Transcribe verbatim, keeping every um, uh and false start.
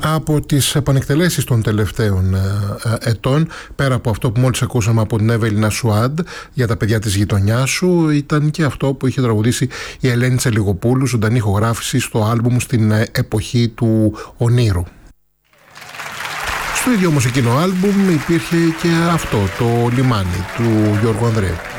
Από τις επανεκτελέσεις των τελευταίων ετών, πέρα από αυτό που μόλις ακούσαμε από την Εύελινα Σουάντ για τα παιδιά της γειτονιάς σου, ήταν και αυτό που είχε τραγουδήσει η Ελένη Τσελιγοπούλου, ζωντανή ηχογράφηση στο άλμπουμ στην εποχή του Ονείρου. Στο ίδιο όμως εκείνο άλμπουμ υπήρχε και αυτό, το Λιμάνι του Γιώργου Ανδρέου.